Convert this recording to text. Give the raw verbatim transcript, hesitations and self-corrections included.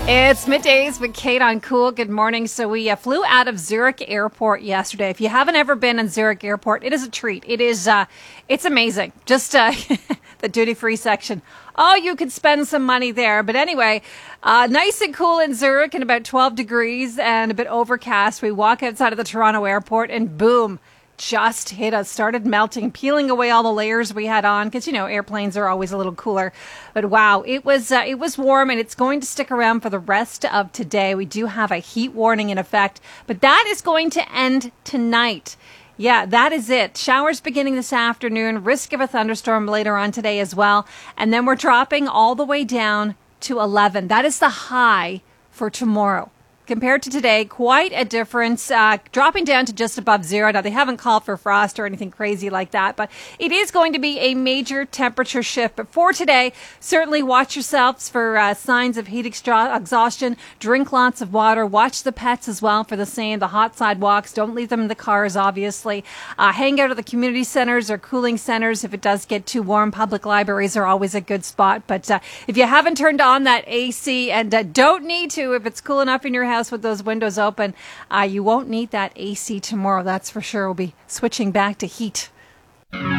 It's middays with Kate on Cool. Good morning. So we uh, flew out of Zurich Airport yesterday. If you haven't ever been in Zurich Airport, it is a treat. It is, uh, it's amazing. Just uh, the duty-free section. Oh, you could spend some money there. But anyway, uh, nice and cool in Zurich and about twelve degrees and a bit overcast. We walk outside of the Toronto airport and boom, just hit us, started melting, peeling away all the layers we had on because, you know, airplanes are always a little cooler. But wow, it was uh, it was warm and it's going to stick around for the rest of today. We do have a heat warning in effect, but that is going to end tonight. Yeah, that is it. Showers beginning this afternoon, risk of a thunderstorm later on today as well. And then we're dropping all the way down to eleven. That is the high for tomorrow. Compared to today, quite a difference, uh, dropping down to just above zero. Now, they haven't called for frost or anything crazy like that, but it is going to be a major temperature shift. But for today, certainly watch yourselves for uh, signs of heat extra- exhaustion. Drink lots of water. Watch the pets as well for the same. The hot sidewalks. Don't leave them in the cars, obviously. Uh, hang out at the community centers or cooling centers if it does get too warm. Public libraries are always a good spot. But uh, if you haven't turned on that A C and uh, don't need to, if it's cool enough in your house, with those windows open, uh, you won't need that A C tomorrow. That's for sure. We'll be switching back to heat.